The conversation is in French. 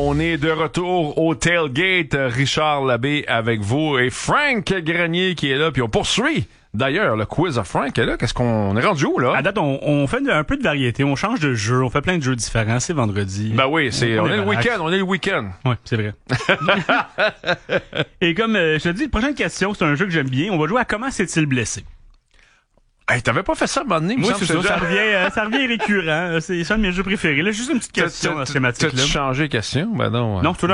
On est de retour au Tailgate. Richard Labbé avec vous et Frank Grenier qui est là. Puis on poursuit d'ailleurs le quiz of Frank est là. Qu'est-ce qu'on est rendu où, là? À date, on fait un peu de variété. On change de jeu. On fait plein de jeux différents. C'est vendredi. Ben oui, on est le week-end. On est le week-end. Oui, c'est vrai. Et comme je te dis, prochaine question, c'est un jeu que j'aime bien. On va jouer à comment s'est-il blessé. Hey, t'avais pas fait ça à un moment donné, oui, c'est ça. Ça revient récurrent. C'est un de mes jeux préférés. Là, juste une petite question dans ce thématique-là. T'as-tu changé question? Ben non. Non, c'est toujours